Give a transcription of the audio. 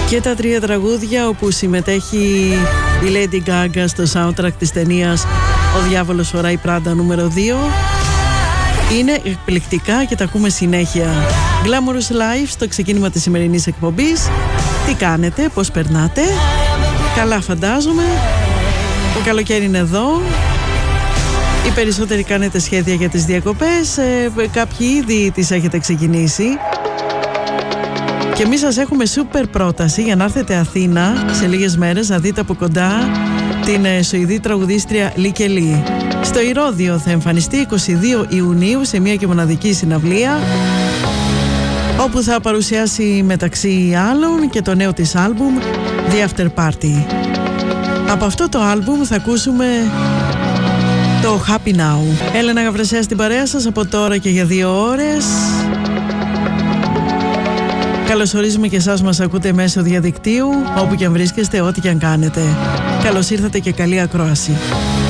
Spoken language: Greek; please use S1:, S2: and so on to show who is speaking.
S1: Και τα 3 τραγούδια όπου συμμετέχει η Lady Gaga στο soundtrack της ταινίας «Ο διάβολος φοράει Πράντα» νούμερο 2 είναι εκπληκτικά και τα ακούμε συνέχεια. Glamorous Life στο ξεκίνημα της σημερινής εκπομπής. Τι κάνετε, πώς περνάτε? Καλά φαντάζομαι. Το καλοκαίρι είναι εδώ. Οι περισσότεροι κάνετε σχέδια για τις διακοπές. Κάποιοι ήδη τις έχετε ξεκινήσει. Και εμείς σας έχουμε σούπερ πρόταση για να έρθετε Αθήνα σε λίγες μέρες να δείτε από κοντά την Σουηδή τραγουδίστρια Λίκε Λί. Στο Ηρώδειο θα εμφανιστεί 22 Ιουνίου σε μια και μοναδική συναυλία, όπου θα παρουσιάσει μεταξύ άλλων και το νέο της άλμπουμ The After Party. Από αυτό το άλμπουμ θα ακούσουμε το Happy Now. Έλενα Γαβρεσέα στην παρέα σας από τώρα και για 2 ώρες. Καλωσορίζουμε και εσάς μας ακούτε μέσω διαδικτύου, όπου και αν βρίσκεστε, ό,τι και αν κάνετε. Καλώς ήρθατε και καλή ακρόαση.